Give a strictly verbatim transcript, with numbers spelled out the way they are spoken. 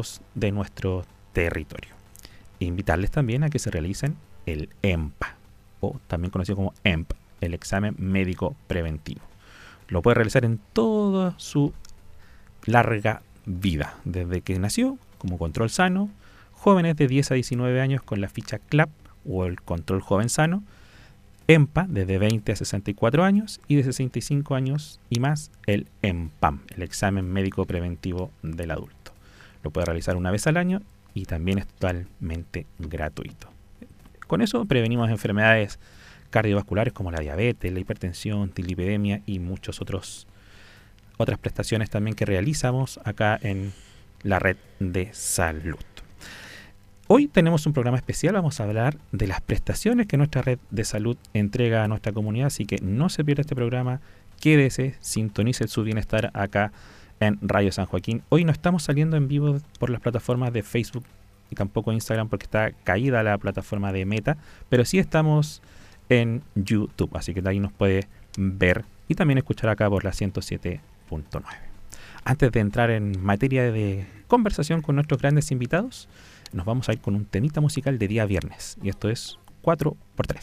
médicos de nuestro territorio. E invitarles también a que se realicen el EMPA, o también conocido como E M P, el examen médico preventivo. Lo puede realizar en toda su larga vida, desde que nació, como control sano, jóvenes de diez a diecinueve años con la ficha C L A P o el control joven sano, EMPA desde veinte a sesenta y cuatro años y de sesenta y cinco años y más el EMPAM, el examen médico preventivo del adulto. Lo puede realizar una vez al año y también es totalmente gratuito. Con eso prevenimos enfermedades cardiovasculares como la diabetes, la hipertensión, dislipidemia y muchos otros otras prestaciones también que realizamos acá en la red de salud. Hoy tenemos un programa especial, vamos a hablar de las prestaciones que nuestra red de salud entrega a nuestra comunidad, así que no se pierda este programa, quédese, sintonice su bienestar acá en Radio San Joaquín. Hoy no estamos saliendo en vivo por las plataformas de Facebook y tampoco Instagram porque está caída la plataforma de Meta, pero sí estamos en YouTube, así que de ahí nos puede ver y también escuchar acá por la ciento siete punto nueve. Antes de entrar en materia de conversación con nuestros grandes invitados, nos vamos a ir con un temita musical de día viernes, y esto es cuatro por tres.